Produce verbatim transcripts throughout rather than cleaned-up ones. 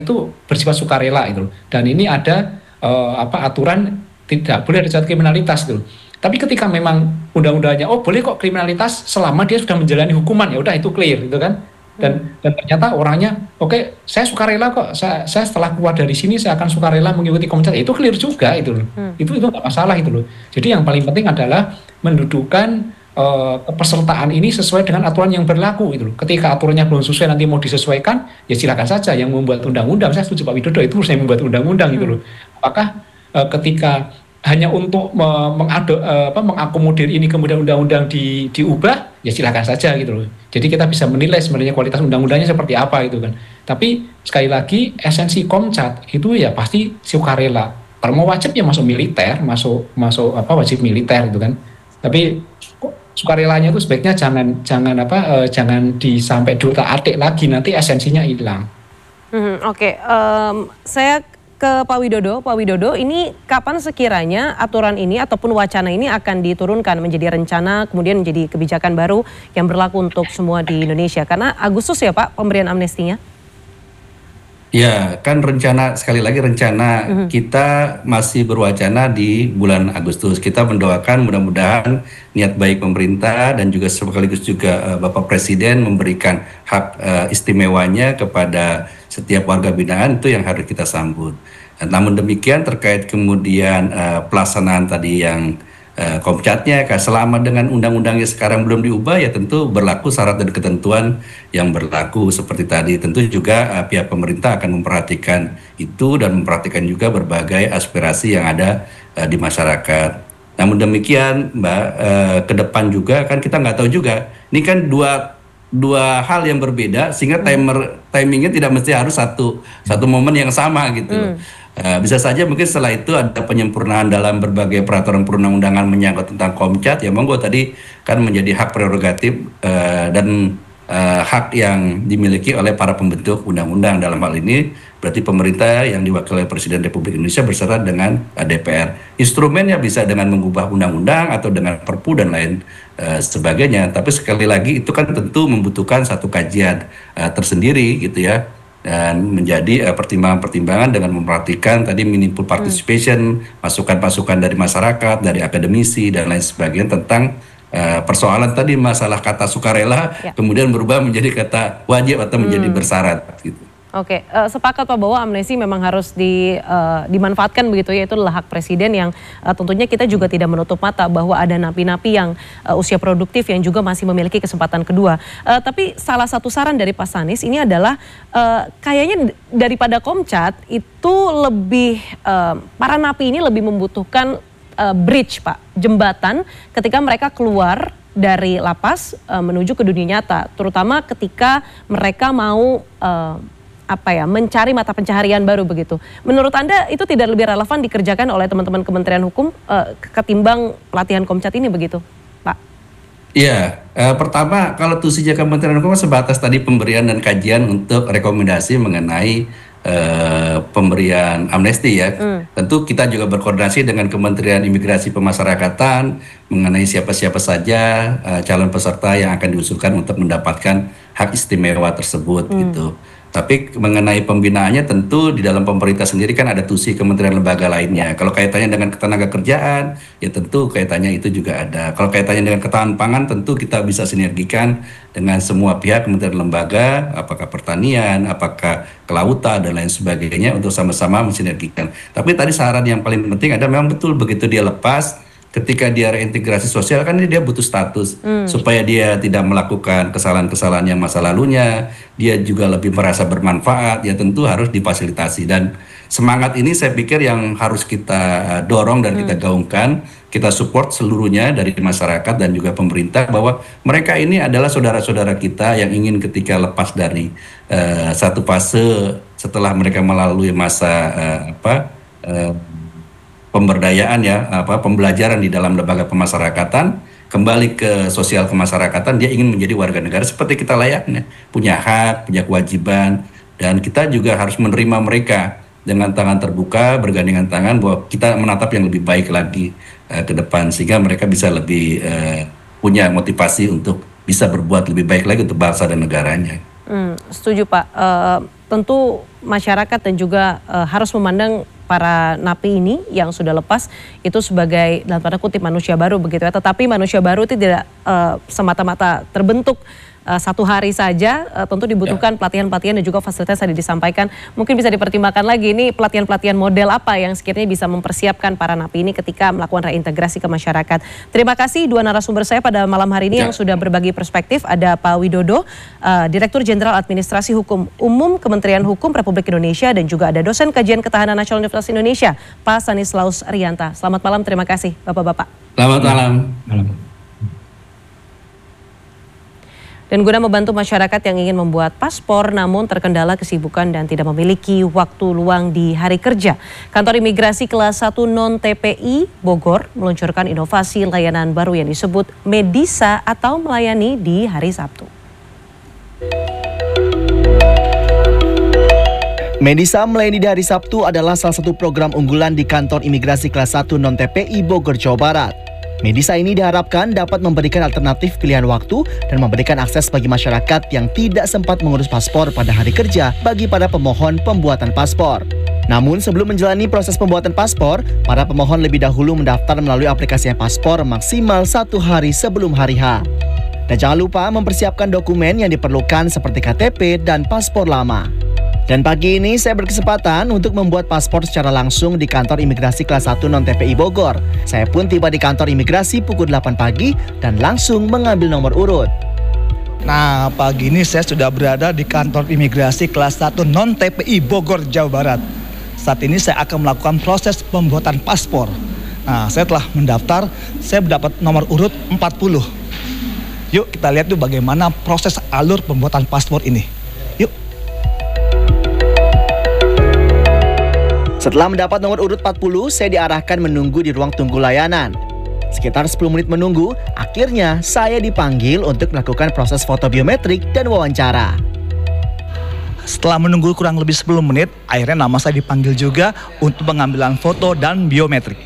itu bersifat sukarela itu loh. Dan ini ada uh, apa aturan tidak boleh ada zat kriminalitas gitu. Tapi ketika memang undang-undangnya oh boleh kok kriminalitas selama dia sudah menjalani hukuman, ya udah itu clear gitu kan. Dan, dan ternyata orangnya oke okay, saya sukarela kok, saya, saya setelah keluar dari sini saya akan sukarela mengikuti Komcat, itu clear juga itu loh. Hmm. Itu itu nggak masalah itu loh. Jadi yang paling penting adalah mendudukan Uh, kepesertaan ini sesuai dengan aturan yang berlaku itu loh. Ketika aturannya belum sesuai nanti mau disesuaikan, ya silakan saja yang membuat undang-undang. Saya setuju Pak Widodo, itu harusnya membuat undang-undang hmm. gitu loh. Apakah uh, ketika hanya untuk uh, mengado, uh, apa, mengakomodir ini kemudian undang-undang di, diubah, ya silakan saja gitu loh. Jadi kita bisa menilai sebenarnya kualitas undang-undangnya seperti apa itu kan. Tapi sekali lagi esensi Komcat itu ya pasti sukarela. Kalau mau wajib ya masuk militer, masuk masuk apa wajib militer gitu kan. Tapi sukarelanya itu sebaiknya jangan jangan apa uh, jangan disampai duta adik lagi, nanti esensinya hilang. Hmm, Oke, okay. um, saya ke Pak Widodo. Pak Widodo, ini kapan sekiranya aturan ini ataupun wacana ini akan diturunkan menjadi rencana kemudian menjadi kebijakan baru yang berlaku untuk semua di Indonesia? Karena Agustus ya Pak pemberian amnestinya. Ya, kan rencana, sekali lagi rencana mm-hmm. kita masih berwacana di bulan Agustus. Kita mendoakan mudah-mudahan niat baik pemerintah dan juga sekaligus juga uh, Bapak Presiden memberikan hak uh, istimewanya kepada setiap warga binaan, itu yang harus kita sambut. Namun demikian terkait kemudian uh, pelaksanaan tadi yang Uh, Komcatnya, selama dengan undang-undangnya sekarang belum diubah, ya tentu berlaku syarat dan ketentuan yang berlaku seperti tadi. Tentu juga uh, pihak pemerintah akan memperhatikan itu dan memperhatikan juga berbagai aspirasi yang ada uh, di masyarakat. Namun demikian, Mbak, uh, ke depan juga kan kita nggak tahu juga. Ini kan dua dua hal yang berbeda, sehingga timer timingnya tidak mesti harus satu satu momen yang sama gitu. Hmm. Uh, bisa saja mungkin setelah itu ada penyempurnaan dalam berbagai peraturan perundang-undangan menyangkut tentang Komcat, ya monggo, tadi kan menjadi hak prerogatif uh, dan uh, hak yang dimiliki oleh para pembentuk undang-undang. Dalam hal ini berarti pemerintah yang diwakili oleh Presiden Republik Indonesia beserta dengan uh, D P R. Instrumennya bisa dengan mengubah undang-undang atau dengan Perpu dan lain uh, sebagainya. Tapi sekali lagi itu kan tentu membutuhkan satu kajian uh, tersendiri gitu ya. Dan menjadi uh, pertimbangan-pertimbangan dengan memperhatikan tadi meaningful participation, hmm. masukan-masukan dari masyarakat, dari akademisi dan lain sebagainya tentang uh, persoalan tadi masalah kata sukarela ya. Kemudian berubah menjadi kata wajib atau menjadi hmm. bersyarat gitu. Oke, uh, sepakat Pak bahwa amnesti memang harus di, uh, dimanfaatkan begitu ya, itu adalah hak presiden yang uh, tentunya kita juga tidak menutup mata bahwa ada napi-napi yang uh, usia produktif yang juga masih memiliki kesempatan kedua. Uh, tapi salah satu saran dari Pak Sanis ini adalah uh, kayaknya daripada Komcat itu lebih, uh, para napi ini lebih membutuhkan uh, bridge Pak, jembatan ketika mereka keluar dari lapas uh, menuju ke dunia nyata, terutama ketika mereka mau uh, apa ya, mencari mata pencaharian baru begitu. Menurut Anda itu tidak lebih relevan dikerjakan oleh teman-teman Kementerian Hukum uh, ketimbang pelatihan Komcat ini begitu, Pak? Iya, uh, pertama kalau tusinya Kementerian Hukum sebatas tadi pemberian dan kajian untuk rekomendasi mengenai uh, pemberian amnesti ya. Hmm. Tentu kita juga berkoordinasi dengan Kementerian Imigrasi Pemasyarakatan mengenai siapa-siapa saja uh, calon peserta yang akan diusulkan untuk mendapatkan hak istimewa tersebut hmm. gitu. Tapi mengenai pembinaannya tentu di dalam pemerintah sendiri kan ada tusi kementerian lembaga lainnya. Kalau kaitannya dengan ketenaga kerjaan, ya tentu kaitannya itu juga ada. Kalau kaitannya dengan ketahanan pangan, tentu kita bisa sinergikan dengan semua pihak kementerian lembaga, apakah pertanian, apakah kelautan, dan lain sebagainya untuk sama-sama mensinergikan. Tapi tadi saran yang paling penting ada memang betul begitu dia lepas, ketika dia reintegrasi sosial kan dia butuh status hmm. supaya dia tidak melakukan kesalahan-kesalahan yang masa lalunya, dia juga lebih merasa bermanfaat, ya tentu harus difasilitasi. Dan semangat ini saya pikir yang harus kita dorong dan hmm. kita gaungkan, kita support seluruhnya dari masyarakat dan juga pemerintah, bahwa mereka ini adalah saudara-saudara kita yang ingin ketika lepas dari uh, satu fase setelah mereka melalui masa uh, apa uh, pemberdayaan ya, apa pembelajaran di dalam lembaga pemasyarakatan, kembali ke sosial kemasyarakatan, dia ingin menjadi warga negara seperti kita layaknya, punya hak, punya kewajiban, dan kita juga harus menerima mereka dengan tangan terbuka, bergandengan tangan, bahwa kita menatap yang lebih baik lagi uh, ke depan, sehingga mereka bisa lebih uh, punya motivasi untuk bisa berbuat lebih baik lagi untuk bangsa dan negaranya. Hmm, setuju Pak. Uh... tentu masyarakat dan juga uh, harus memandang para napi ini yang sudah lepas itu sebagai dalam tanda kutip manusia baru begitu ya. Tetapi manusia baru itu tidak uh, semata-mata terbentuk uh, satu hari saja, uh, tentu dibutuhkan pelatihan-pelatihan dan juga fasilitas tadi disampaikan. Mungkin bisa dipertimbangkan lagi ini pelatihan-pelatihan model apa yang sekiranya bisa mempersiapkan para napi ini ketika melakukan reintegrasi ke masyarakat. Terima kasih dua narasumber saya pada malam hari ini ya, yang sudah berbagi perspektif. Ada Pak Widodo, uh, Direktur Jenderal Administrasi Hukum Umum Kementerian Hukum Republik Indonesia, dan juga ada dosen kajian ketahanan nasional Universitas Indonesia, Pak Stanislaus Rianta. Selamat malam, terima kasih Bapak-Bapak. Selamat malam. malam. Dan guna membantu masyarakat yang ingin membuat paspor namun terkendala kesibukan dan tidak memiliki waktu luang di hari kerja, Kantor Imigrasi Kelas satu Non-T P I Bogor meluncurkan inovasi layanan baru yang disebut Medisa atau melayani di hari Sabtu. Medisa melayani di hari Sabtu adalah salah satu program unggulan di Kantor Imigrasi Kelas satu Non-T P I Bogor, Jawa Barat. Medisa ini diharapkan dapat memberikan alternatif pilihan waktu dan memberikan akses bagi masyarakat yang tidak sempat mengurus paspor pada hari kerja bagi para pemohon pembuatan paspor. Namun sebelum menjalani proses pembuatan paspor, para pemohon lebih dahulu mendaftar melalui aplikasi paspor maksimal satu hari sebelum hari H. Dan jangan lupa mempersiapkan dokumen yang diperlukan seperti K T P dan paspor lama. Dan pagi ini saya berkesempatan untuk membuat paspor secara langsung di Kantor Imigrasi Kelas satu Non-T P I Bogor. Saya pun tiba di kantor imigrasi pukul delapan pagi dan langsung mengambil nomor urut. Nah, pagi ini saya sudah berada di Kantor Imigrasi Kelas satu Non-T P I Bogor, Jawa Barat. Saat ini saya akan melakukan proses pembuatan paspor. Nah, saya telah mendaftar, saya mendapat nomor urut empat puluh. Yuk kita lihat tuh bagaimana proses alur pembuatan paspor ini. Yuk. Setelah mendapat nomor urut empat puluh, saya diarahkan menunggu di ruang tunggu layanan. Sekitar sepuluh menit menunggu, akhirnya saya dipanggil untuk melakukan proses foto biometrik dan wawancara. Setelah menunggu kurang lebih sepuluh menit, akhirnya nama saya dipanggil juga untuk pengambilan foto dan biometrik.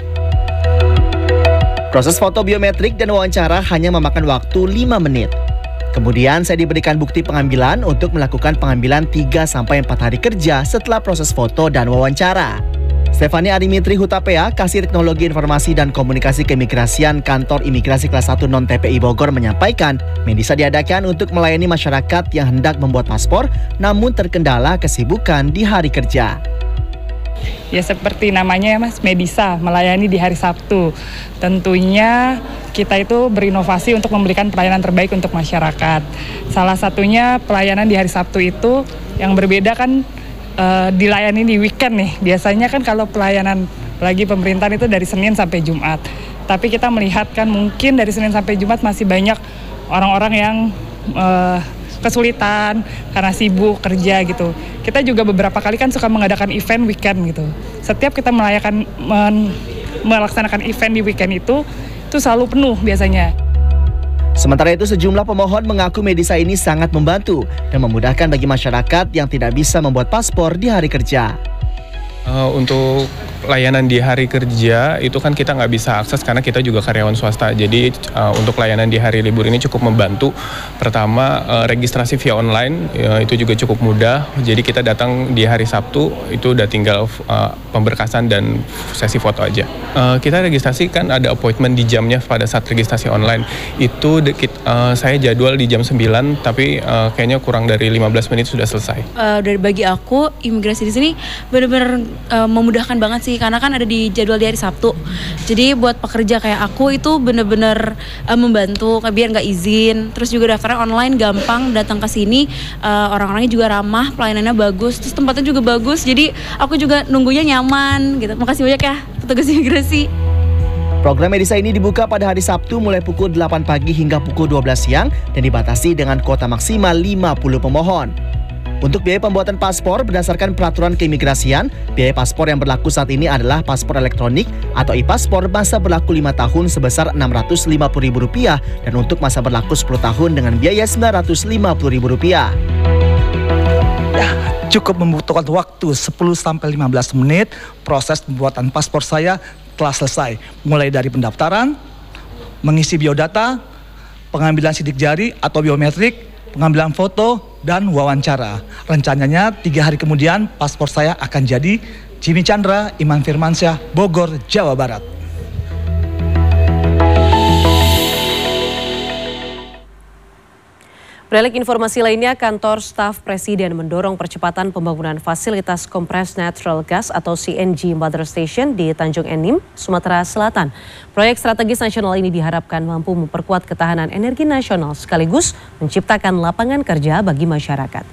Proses foto biometrik dan wawancara hanya memakan waktu lima menit. Kemudian saya diberikan bukti pengambilan untuk melakukan pengambilan tiga sampai empat hari kerja setelah proses foto dan wawancara. Stefani Arimitri Hutapea, Kasir Teknologi Informasi dan Komunikasi Keimigrasian Kantor Imigrasi Kelas satu Non-T P I Bogor menyampaikan, Medisa diadakan untuk melayani masyarakat yang hendak membuat paspor namun terkendala kesibukan di hari kerja. Ya seperti namanya ya Mas, Medisa, melayani di hari Sabtu. Tentunya kita itu berinovasi untuk memberikan pelayanan terbaik untuk masyarakat. Salah satunya pelayanan di hari Sabtu itu yang berbeda kan e, dilayani di weekend nih. Biasanya kan kalau pelayanan lagi pemerintahan itu dari Senin sampai Jumat. Tapi kita melihat kan mungkin dari Senin sampai Jumat masih banyak orang-orang yang e, kesulitan karena sibuk kerja gitu. Kita juga beberapa kali kan suka mengadakan event weekend gitu. Setiap kita melayakan men, melaksanakan event di weekend itu itu selalu penuh biasanya. Sementara itu sejumlah pemohon mengaku Medisa ini sangat membantu dan memudahkan bagi masyarakat yang tidak bisa membuat paspor di hari kerja. Uh, untuk layanan di hari kerja itu kan kita nggak bisa akses karena kita juga karyawan swasta. Jadi uh, untuk layanan di hari libur ini cukup membantu. Pertama uh, registrasi via online uh, itu juga cukup mudah. Jadi kita datang di hari Sabtu itu udah tinggal uh, pemberkasan dan sesi foto aja. Uh, kita registrasi kan ada appointment di jamnya pada saat registrasi online. Itu dekit, uh, saya jadwal di jam sembilan tapi uh, kayaknya kurang dari lima belas menit sudah selesai. Uh, dari bagi aku imigrasi di sini benar-benar uh, memudahkan banget sih karena kan ada di jadwal di hari Sabtu. Jadi buat pekerja kayak aku itu bener-bener uh, membantu biar nggak izin. Terus juga daftarnya online gampang, datang ke sini uh, orang-orangnya juga ramah, pelayanannya bagus, terus tempatnya juga bagus. Jadi aku juga nunggunya nyaman gitu. Makasih banyak ya petugas imigrasi. Program Medisa ini dibuka pada hari Sabtu mulai pukul delapan pagi hingga pukul dua belas siang dan dibatasi dengan kuota maksimal lima puluh pemohon. Untuk biaya pembuatan paspor berdasarkan peraturan keimigrasian, biaya paspor yang berlaku saat ini adalah paspor elektronik atau e-paspor masa berlaku lima tahun sebesar enam ratus lima puluh ribu rupiah dan untuk masa berlaku sepuluh tahun dengan biaya sembilan ratus lima puluh ribu rupiah. Ya, cukup membutuhkan waktu sepuluh sampai lima belas menit. Proses pembuatan paspor saya telah selesai. Mulai dari pendaftaran, mengisi biodata, pengambilan sidik jari atau biometrik, pengambilan foto, dan wawancara. Rencananya tiga hari kemudian paspor saya akan jadi. Jimmy Chandra, Iman Firmansyah, Bogor, Jawa Barat. Beralih informasi lainnya, kantor staf Presiden mendorong percepatan pembangunan fasilitas compressed natural gas atau C N G Mother Station di Tanjung Enim, Sumatera Selatan. Proyek strategis nasional ini diharapkan mampu memperkuat ketahanan energi nasional sekaligus menciptakan lapangan kerja bagi masyarakat.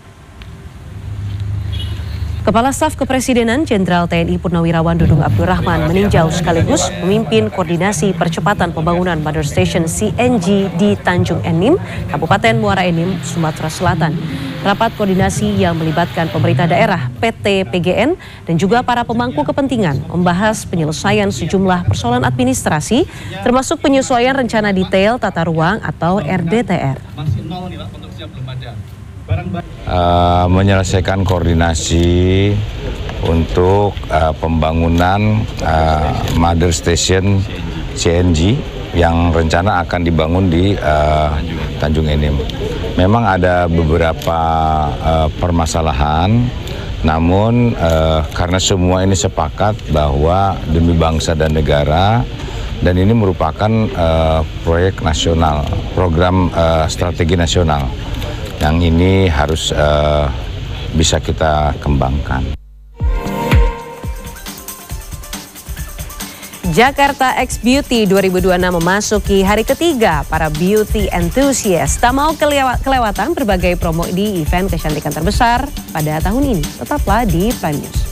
Kepala Staf Kepresidenan Jenderal T N I Purnawirawan Dudung Abdurrahman meninjau sekaligus memimpin koordinasi percepatan pembangunan Mother Station C N G di Tanjung Enim, Kabupaten Muara Enim, Sumatera Selatan. Rapat koordinasi yang melibatkan pemerintah daerah, P T P G N, dan juga para pemangku kepentingan membahas penyelesaian sejumlah persoalan administrasi, termasuk penyesuaian rencana detail tata ruang atau R D T R. Uh, menyelesaikan koordinasi untuk uh, pembangunan uh, Mother Station C N G yang rencana akan dibangun di uh, Tanjung Enim. Memang ada beberapa uh, permasalahan, namun uh, karena semua ini sepakat bahwa demi bangsa dan negara, dan ini merupakan uh, proyek nasional, program uh, strategi nasional. Yang ini harus uh, bisa kita kembangkan. Jakarta X Beauty dua ribu dua puluh enam memasuki hari ketiga. Para beauty enthusiast tak mau kelewatan berbagai promo di event kecantikan terbesar pada tahun ini. Tetaplah di Prime News.